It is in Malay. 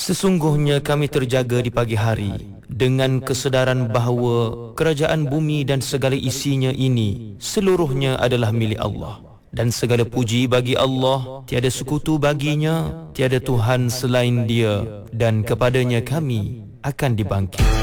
Sesungguhnya kami terjaga di pagi hari dengan kesedaran bahawa kerajaan bumi dan segala isinya ini seluruhnya adalah milik Allah. Dan segala puji bagi Allah, tiada sekutu baginya, tiada Tuhan selain Dia, dan kepadanya kami akan dibangkit.